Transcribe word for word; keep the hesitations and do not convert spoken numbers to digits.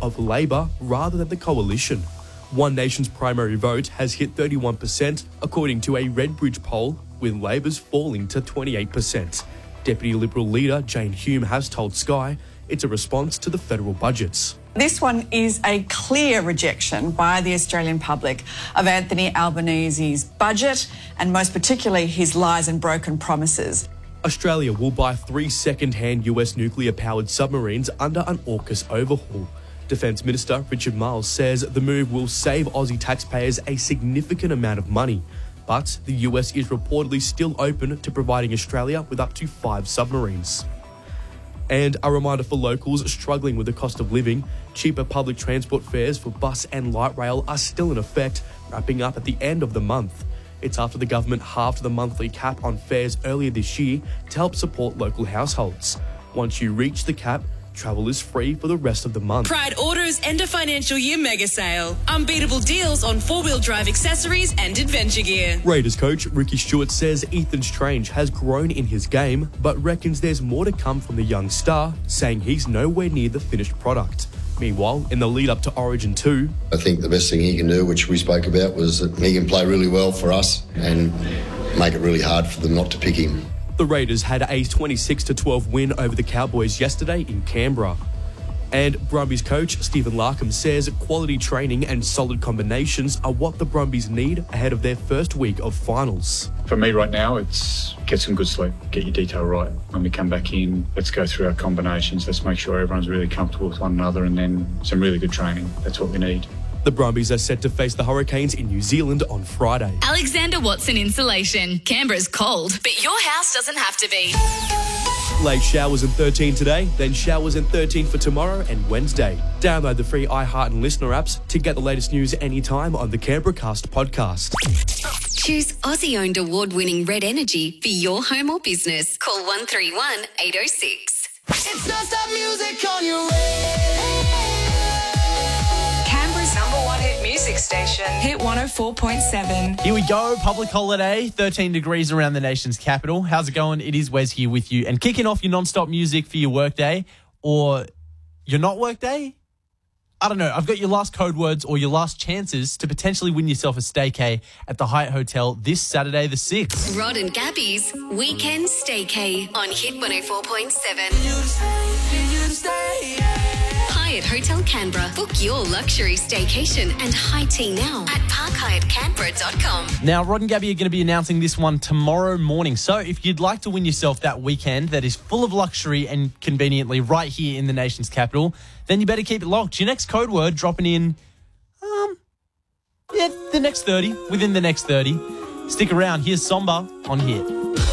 of Labor rather than the coalition. One Nation's primary vote has hit thirty-one percent, according to a Redbridge poll, with Labor's falling to twenty-eight percent. Deputy Liberal leader Jane Hume has told Sky it's a response to the federal budgets. This one is a clear rejection by the Australian public of Anthony Albanese's budget and most particularly his lies and broken promises. Australia will buy three second-hand U S nuclear-powered submarines under an AUKUS overhaul. Defence Minister Richard Marles says the move will save Aussie taxpayers a significant amount of money, but the U S is reportedly still open to providing Australia with up to five submarines. And a reminder for locals struggling with the cost of living, cheaper public transport fares for bus and light rail are still in effect, wrapping up at the end of the month. It's after the government halved the monthly cap on fares earlier this year to help support local households. Once you reach the cap, travel is free for the rest of the month. Pride Auto's end of financial year mega sale. Unbeatable deals on four-wheel drive accessories and adventure gear. Raiders coach Ricky Stewart says Ethan Strange has grown in his game, but reckons there's more to come from the young star, saying he's nowhere near the finished product. Meanwhile, in the lead up to Origin two, I think the best thing he can do, which we spoke about, was that he can play really well for us and make it really hard for them not to pick him. the Raiders had a twenty-six to twelve win over the Cowboys yesterday in Canberra. And Brumbies coach Stephen Larkham says quality training and solid combinations are what the Brumbies need ahead of their first week of finals. For me right now, it's get some good sleep, get your detail right. When we come back in, let's go through our combinations, let's make sure everyone's really comfortable with one another, and then some really good training. That's what we need. The Brumbies are set to face the Hurricanes in New Zealand on Friday. Alexander Watson Insulation. Canberra's cold, but your house doesn't have to be. Late showers and thirteen today, then showers and thirteen for tomorrow and Wednesday. Download the free iHeart and Listener apps to get the latest news anytime on the Canberra Cast podcast. Choose Aussie-owned award-winning Red Energy for your home or business. Call one three one, eight oh six. It's non-stop music on your radio. Canberra's number one hit music station. Hit one oh four point seven. Here we go, public holiday, thirteen degrees around the nation's capital. How's it going? It is Wes here with you. And kicking off your non-stop music for your workday or your not workday? I don't know. I've got your last code words or your last chances to potentially win yourself a staycay at the Hyatt Hotel this Saturday the sixth. Rod and Gabby's Weekend Staycay on Hit one oh four point seven. Hyatt Hotel Canberra. Book your luxury staycation and high tea now at park hyatt canberra dot com. Now, Rod and Gabby are going to be announcing this one tomorrow morning. So if you'd like to win yourself that weekend that is full of luxury and conveniently right here in the nation's capital, then you better keep it locked. Your next code word dropping in, um, yeah, the next thirty, within the next thirty. Stick around. Here's Somba on Hit.